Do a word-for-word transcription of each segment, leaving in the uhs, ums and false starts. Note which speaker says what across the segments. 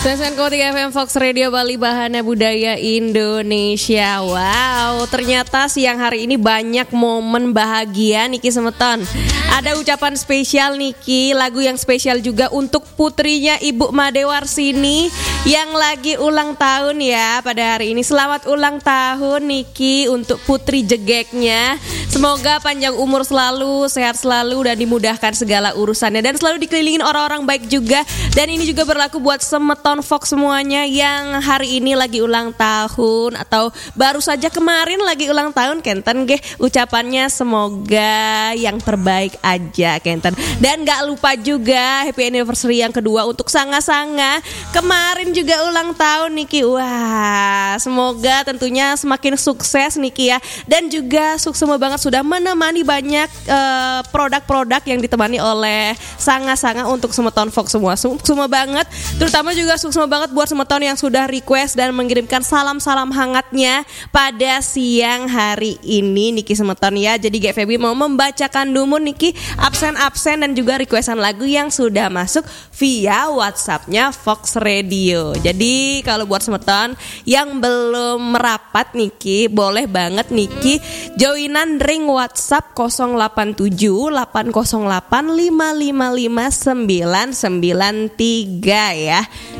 Speaker 1: sembilan koma tiga F M Fox Radio Bali, Bahana Budaya Indonesia. Wow, ternyata siang hari ini banyak momen bahagia Niki Semeton. Ada ucapan spesial Niki, lagu yang spesial juga untuk putrinya Ibu Made Warsini yang lagi ulang tahun ya pada hari ini. Selamat ulang tahun Niki untuk putri jegeknya. Semoga panjang umur selalu, sehat selalu dan dimudahkan segala urusannya dan selalu dikelilingin orang-orang baik juga. Dan ini juga berlaku buat Semeton Fox semuanya yang hari ini lagi ulang tahun atau baru saja kemarin lagi ulang tahun. Kenten ge ucapannya semoga yang terbaik aja Kenten. Dan gak lupa juga happy anniversary yang kedua untuk Sanga-Sanga. Kemarin juga ulang tahun Niki. Wah, semoga tentunya semakin sukses Niki ya. Dan juga sukses banget sudah menemani banyak uh, produk-produk yang ditemani oleh Sanga-Sanga untuk Semeton Fox semua. Semua banget, terutama juga sukses banget buat Semeton yang sudah request dan mengirimkan salam-salam hangatnya pada siang hari ini Niki Semeton ya. Jadi G F B mau membacakan dulu Niki absen-absen dan juga requestan lagu yang sudah masuk via WhatsAppnya Fox Radio. Jadi kalau buat Semeton yang belum merapat Niki, boleh banget Niki joinan ring WhatsApp nol delapan tujuh delapan nol delapan lima lima lima sembilan sembilan tiga ya.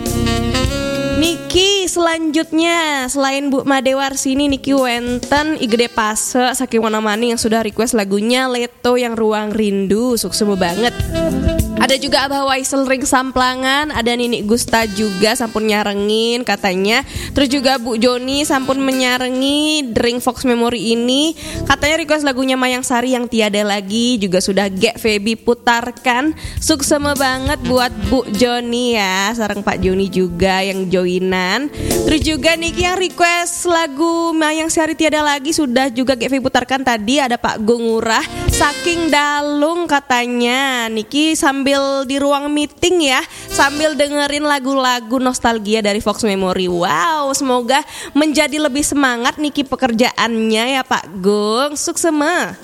Speaker 1: Niki selanjutnya selain Bu Made Warsini, Niki wenten Igede Pase saking mana-mana yang sudah request lagunya Leto yang Ruang Rindu. Sukses banget. Ada juga Abah Waisel ring Samplangan, ada Nini Gusta juga sampun nyarengin katanya. Terus juga Bu Joni sampun menyarengi ring Fox Memory ini. Katanya request lagunya Mayang Sari yang Tiada Lagi juga sudah G Feby putarkan. Sukses banget buat Bu Joni ya, sareng Pak Joni juga yang joinan. Terus juga Niki yang request lagu Mayang Sari Tiada Lagi sudah juga G Feby putarkan tadi. Ada Pak Gungurah saking Dalung katanya. Niki sambil di ruang meeting ya, sambil dengerin lagu-lagu nostalgia dari Fox Memory. Wow, semoga menjadi lebih semangat Niki pekerjaannya ya Pak Gung. Sukses mah.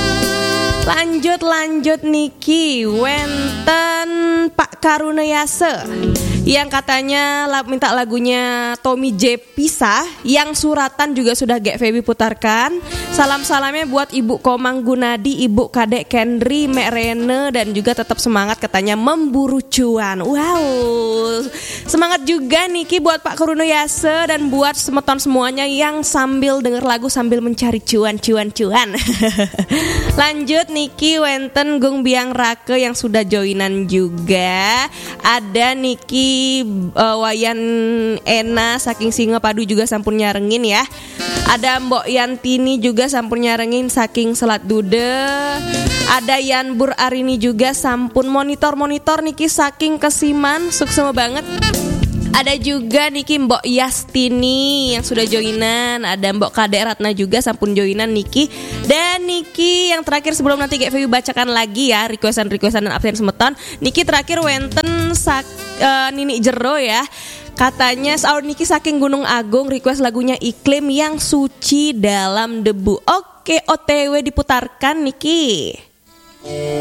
Speaker 1: Lanjut lanjut Niki wenten Pak Karunayase yang katanya minta lagunya Tommy J Pisah yang suratan juga sudah G Feby putarkan. Salam-salamnya buat Ibu Komang Gunadi, Ibu Kadek Kendri, Mek Rene dan juga tetap semangat katanya memburu cuan. Wow, semangat juga Niki buat Pak Karunayase dan buat Semeton semuanya yang sambil denger lagu sambil mencari cuan-cuan-cuan. Lanjut Niki wenten Gung Biang Rake yang sudah joinan juga. Ada Niki uh, Wayan Ena saking Singapadu juga sampun nyarengin ya. Ada Mbok Yantini juga sampun nyarengin saking Selat Dude. Ada Yan Bur Arini juga sampun monitor-monitor Niki saking Kesiman. Sukses banget. Ada juga Niki Mbok Yastini yang sudah joinan. Ada Mbok Kade Ratna juga sampun joinan Niki. Dan Niki yang terakhir sebelum nanti G F W bacakan lagi ya requestan-requestan dan absen Semeton. Niki terakhir wenten sak, uh, Nini Jero ya. Katanya Saur Niki saking Gunung Agung request lagunya Iklim yang Suci Dalam Debu. Oke, O T W diputarkan Niki.